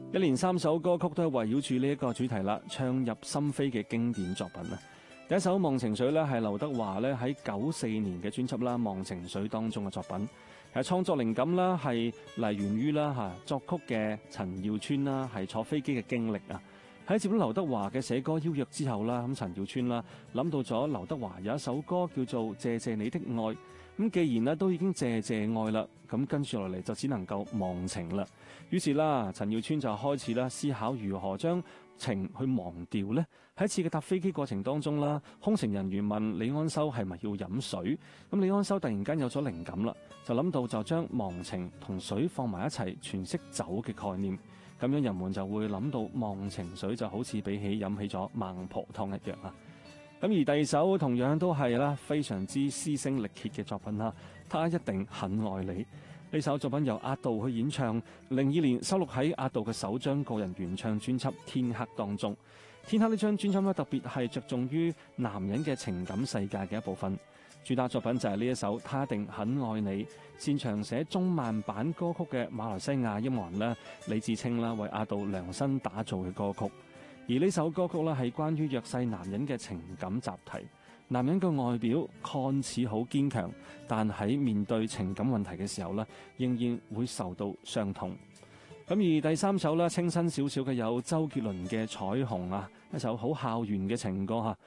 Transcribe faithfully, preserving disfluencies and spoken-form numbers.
一連三首歌曲都係圍繞住呢一個主題啦，唱入心扉嘅經典作品啊！第一首《忘情水》咧係劉德華咧喺九四年嘅專輯啦《忘情水》當中嘅作品，係創作靈感啦係嚟源於啦嚇作曲嘅陳耀川啦係坐飛機嘅經歷啊！喺接到劉德華嘅寫歌邀約之後啦，咁陳耀川啦諗到咗劉德華有一首歌叫做《謝謝你的愛》，咁既然咧都已經謝謝愛啦，咁跟住落嚟就只能夠忘情啦。於是啦，陳耀川就開始啦思考如何將情去忘掉呢。喺一次嘅搭飛機過程當中啦，空乘人員問李安修係咪要飲水，咁李安修突然間有咗靈感啦，就諗到就將忘情同水放埋一齊詮釋酒嘅概念，咁樣人們就會諗到忘情水就好似比起飲起咗孟婆湯一樣啊。咁而第二首同樣都係啦非常之嘶聲力竭嘅作品啦，他一定很愛你。呢首作品由阿杜去演唱，零二年收錄喺阿杜嘅首張個人原唱專輯《天黑》當中。《天黑》呢張專輯咧特別係着重於男人嘅情感世界嘅一部分。主打作品就係呢一首《他一定很愛你》，擅長寫中慢版歌曲嘅馬來西亞音樂人咧李芷菁啦為阿杜量身打造嘅歌曲。而呢首歌曲咧係關於弱勢男人嘅情感集題。男人嘅外表看似好堅強，但喺面對情感問題嘅時候咧，仍然會受到傷痛。咁而第三首咧清新少少嘅有周杰倫嘅《彩虹》啊，一首好校園嘅情歌嚇。